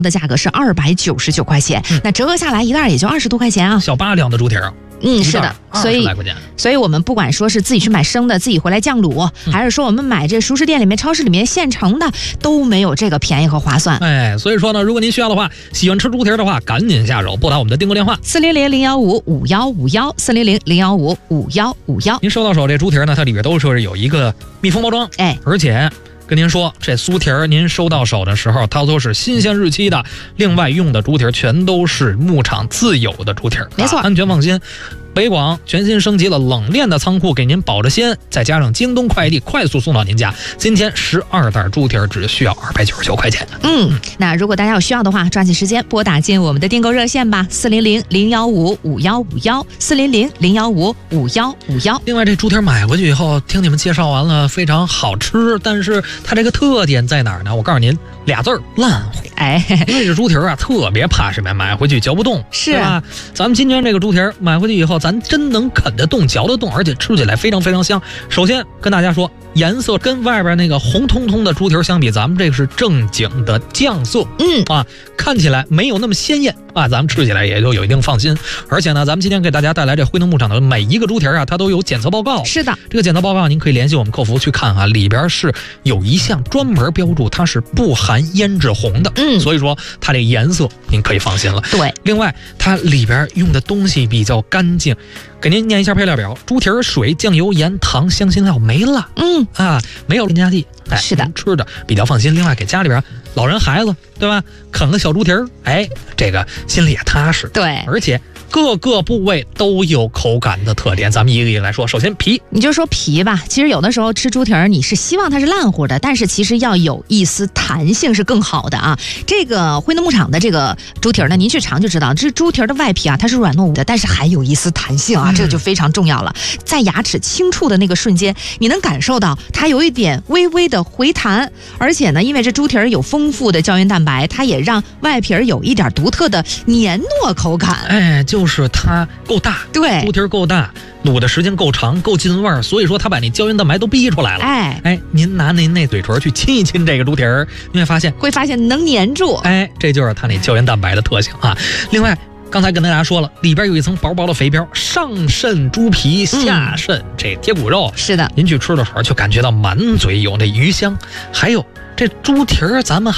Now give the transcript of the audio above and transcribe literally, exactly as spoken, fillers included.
的价格是二百九十九块钱、嗯，那折合下来一袋也就二十多块钱啊， 小八两的猪蹄儿。 嗯，是的，所以所以我们不管说是自己去买生的，自己回来酱卤、嗯，还是说我们买这熟食店里面、超市里面现成的，都没有这个便宜和划算。 哎，所以说呢，如果您需要的话，喜欢吃猪蹄儿的话，赶紧下手，拨打我们的订购电话四零零零幺五五幺五幺四零零零幺五五幺五幺。 您收到手这猪蹄儿呢，它里边都是有一个密封包装， 哎， 而且。跟您说，这酥蹄儿您收到手的时候，它都是新鲜日期的。另外用的猪蹄儿全都是牧场自有的猪蹄儿， 没错、 啊，安全放心。北广全新升级了冷链的仓库，给您保着鲜，再加上京东快递快速送到您家。今天十二袋猪蹄儿只需要二百九十九块钱。 嗯，那如果大家有需要的话，抓紧时间拨打进我们的订购热线吧，四零零零幺五五幺五幺四零零零幺五五幺五幺。 另外，这猪蹄儿买回去以后，听你们介绍完了，非常好吃，但是它这个特点在哪儿呢？我告诉您，俩字儿烂乎。 哎， 因为这猪蹄儿啊，特别怕什么？买回去嚼不动， 是吧？咱们今天这个猪蹄儿买回去以后，咱真能啃得动、嚼得动，而且吃起来非常非常香。首先跟大家说，颜色跟外边那个红彤彤的猪蹄儿相比，咱们这个是正经的酱色， 嗯啊，看起来没有那么鲜艳啊，咱们吃起来也就有一定放心。而且呢，咱们今天给大家带来这辉能牧场的每一个猪蹄儿啊，它都有检测报告。 是的， 这个检测报告您可以联系我们客服去看啊，里边是有一项专门标注，它是不含胭脂红的， 嗯， 所以说它这颜色您可以放心了。 对， 另外它里边用的东西比较干净。给您念一下配料表：猪蹄儿、水、酱油、盐、糖、香辛料没了。 嗯啊，没有添加剂。哎， 是的， 吃的比较放心。另外，给家里边老人孩子，对吧？啃个小猪蹄儿，哎，这个心里也踏实。 对， 而且各个部位都有口感的特点。咱们一个一个来说。首先皮， 你就说皮吧。其实有的时候吃猪蹄儿，你是希望它是烂乎的，但是其实要有一丝弹性是更好的啊。这个辉能牧场的这个猪蹄儿呢，您去尝就知道，这猪蹄儿的外皮啊，它是软糯的，但是还有一丝弹性啊。这个就非常重要了，在牙齿轻触的那个瞬间，你能感受到它有一点微微的回弹，而且呢，因为这猪蹄儿有丰富的胶原蛋白，它也让外皮儿有一点独特的黏糯口感。 哎，就是它够大， 对， 猪蹄儿够大，卤的时间够长，够进味儿，所以说它把那胶原蛋白都逼出来了。 哎哎，您拿您那嘴唇去亲一亲这个猪蹄儿，你会发现会发现能粘住。 哎，这就是它那胶原蛋白的特性啊。另外。刚才跟大家说了，里边有一层薄薄的肥膘，上渗猪皮，下渗这贴骨肉。 嗯、是的， 您去吃的时候就感觉到满嘴有那鱼香。还有这猪蹄儿，咱们